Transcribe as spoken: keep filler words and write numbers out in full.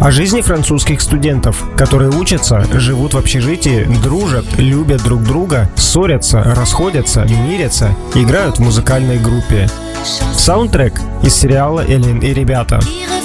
О жизни французских студентов, которые учатся, живут в общежитии, дружат, любят друг друга, ссорятся, расходятся, мирятся, играют в музыкальной группе. Саундтрек из сериала «Элен и ребята».